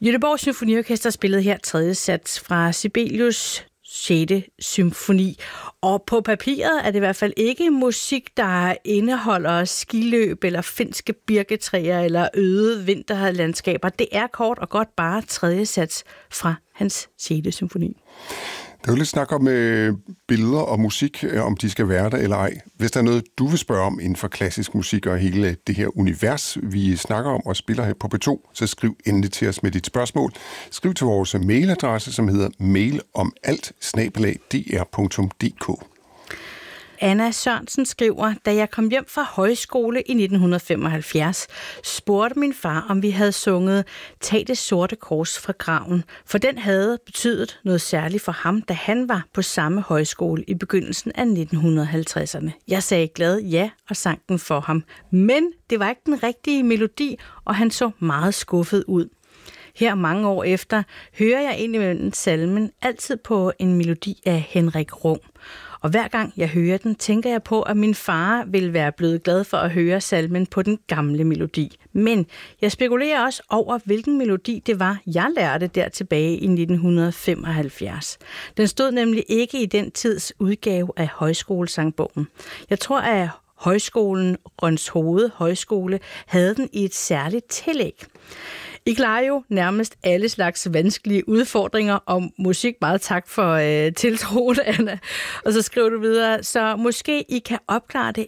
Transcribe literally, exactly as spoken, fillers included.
Göteborg Symfoniorkester spillede her tredje sats fra Sibelius sjette symfoni. Og på papiret er det i hvert fald ikke musik, der indeholder skiløb eller finske birketræer eller øde vinterlandskaber. Det er kort og godt bare tredje sats fra hans sjette symfoni. Der er jo lidt snak om øh, billeder og musik, øh, om de skal være der eller ej. Hvis der er noget, du vil spørge om inden for klassisk musik og hele det her univers, vi snakker om og spiller her på P to, så skriv endelig til os med dit spørgsmål. Skriv til vores mailadresse, som hedder mailomalt snabel-a d r punktum d k. Anna Sørensen skriver, da jeg kom hjem fra højskole i nitten femoghalvfjerds, spurgte min far, om vi havde sunget Tag det sorte kors fra graven, for den havde betydet noget særligt for ham, da han var på samme højskole i begyndelsen af nitten halvtredserne. Jeg sagde glad ja og sang den for ham, men det var ikke den rigtige melodi, og han så meget skuffet ud. Her mange år efter hører jeg indimellem salmen altid på en melodi af Henrik Rung. Og hver gang jeg hører den, tænker jeg på, at min far ville være blevet glad for at høre salmen på den gamle melodi. Men jeg spekulerer også over, hvilken melodi det var, jeg lærte der tilbage i nitten femoghalvfjerds. Den stod nemlig ikke i den tids udgave af højskolesangbogen. Jeg tror, at højskolen Rønshoved Højskole havde den i et særligt tillæg. I klarer jo nærmest alle slags vanskelige udfordringer om musik. Meget tak for øh, tiltroen, Anna. Og så skriver du videre, så måske I kan opklare det